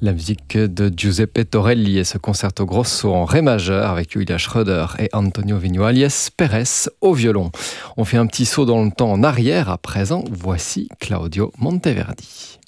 La musique de Giuseppe Torelli et ce concerto grosso en ré majeur avec Julia Schroeder et Antonio Viñuales Pérez au violon. On fait un petit saut dans le temps en arrière à présent. Voici Claudio Monteverdi.